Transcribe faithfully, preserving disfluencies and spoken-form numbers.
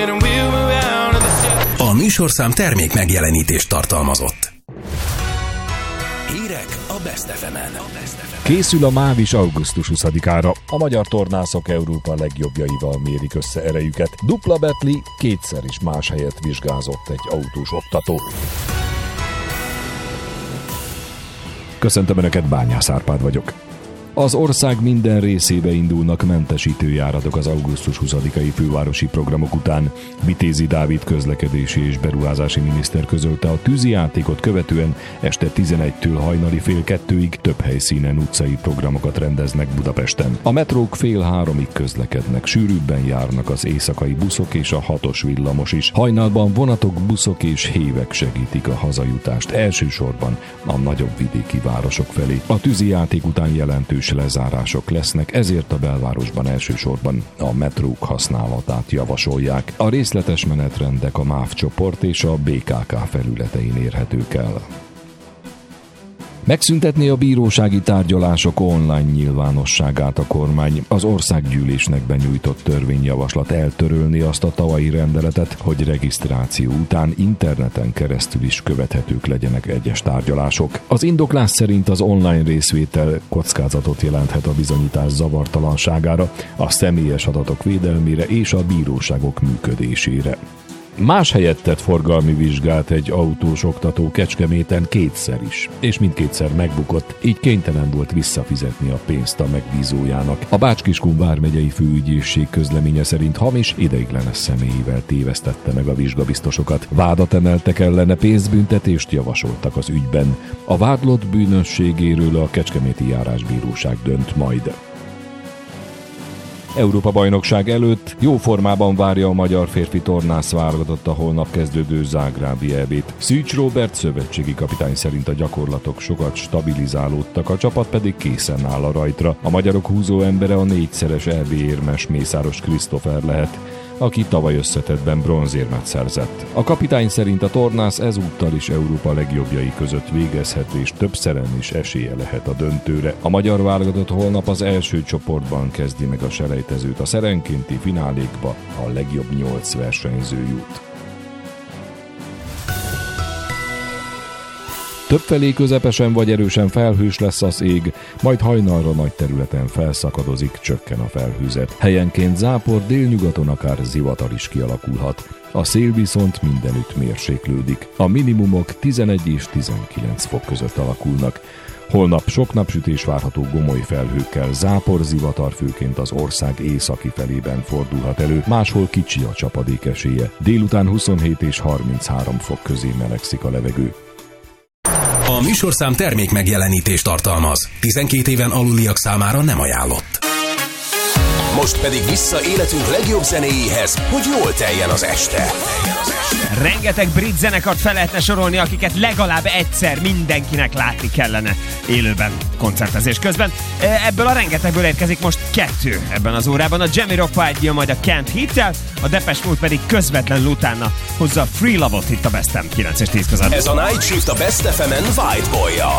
A műsorszám termék megjelenítést tartalmazott. Hírek a Best ef emen. Készül a MÁV is augusztus huszadikára. A magyar tornászok Európa legjobbjaival mérik össze erejüket. Dupla betli, kétszer is más helyet vizsgázott egy autós oktató. Köszöntöm Önöket, Bányász Árpád vagyok. Az ország minden részébe indulnak mentesítő járatok az augusztus huszadikai fővárosi programok után. Vitézi Dávid közlekedési és beruházási miniszter közölte, a tűzijátékot követően este tizenegytől hajnali fél kettőig több helyszínen utcai programokat rendeznek Budapesten. A metrók fél háromig közlekednek, sűrűbben járnak az éjszakai buszok és a hatos villamos is. Hajnalban vonatok, buszok és hévek segítik a hazajutást, elsősorban a nagyobb vidéki városok felé. A tűzijáték után jelentős lezárások lesznek, ezért a belvárosban elsősorban a metrók használatát javasolják. A részletes menetrendek a MÁV csoport és a bé ká ká felületein érhetők el. Megszüntetni a bírósági tárgyalások online nyilvánosságát a kormány. Az országgyűlésnek benyújtott törvényjavaslat eltörölni azt a tavalyi rendeletet, hogy regisztráció után interneten keresztül is követhetők legyenek egyes tárgyalások. Az indoklás szerint az online részvétel kockázatot jelenthet a bizonyítás zavartalanságára, a személyes adatok védelmére és a bíróságok működésére. Más helyett tett forgalmi vizsgát egy autós oktató Kecskeméten kétszer is, és mindkétszer megbukott, így kénytelen volt visszafizetni a pénzt a megbízójának. A Bács-Kiskun vármegyei főügyészség közleménye szerint hamis, ideiglenes személyével tévesztette meg a vizsgabiztosokat. Vádat emeltek ellene, pénzbüntetést javasoltak az ügyben. A vádlott bűnösségéről a kecskeméti járásbíróság dönt majd. Európa-bajnokság előtt jó formában várja a magyar férfi tornász válogatott a holnap kezdődő zágrábi é bét. Szűcs Róbert szövetségi kapitány szerint a gyakorlatok sokat stabilizálódtak, a csapat pedig készen áll a rajtra. A magyarok húzó embere a négyszeres é bé érmes Mészáros Krisztófer lehet, aki tavaly összetettben bronzérmet szerzett. A kapitány szerint a tornász ezúttal is Európa legjobbjai között végezhet, és többszeren is esélye lehet a döntőre. A magyar válogatott holnap az első csoportban kezdi meg a selejtezőt, a szerenkénti finálékba a legjobb nyolc versenyző jut. Többfelé közepesen vagy erősen felhős lesz az ég, majd hajnalra nagy területen felszakadozik, csökken a felhőzet. Helyenként zápor, délnyugaton akár zivatar is kialakulhat. A szél viszont mindenütt mérséklődik. A minimumok tizenegy és tizenkilenc fok között alakulnak. Holnap sok napsütés várható gomoly felhőkkel, zápor, zivatar főként az ország északi felében fordulhat elő, máshol kicsi a csapadék esélye. Délután huszonhét és harminchárom fok közé melegszik a levegő. A műsorszám termék megjelenítést tartalmaz. tizenkét éven aluliak számára nem ajánlott. Most pedig vissza életünk legjobb zenéjéhez, hogy jól teljen az este. Rengeteg brit zenekart fel lehetne sorolni, akiket legalább egyszer mindenkinek látni kellene élőben, koncertezés közben. Ebből a rengetegből érkezik most kettő ebben az órában. A Jamie Rockwide majd a Can't Hit-tel, a Depeche Mode pedig közvetlenül utána hozza a Free Love-ot itt a Best ef em kilenc és tíz között. Ez a Night Shift a Best ef emen White Boy-jal.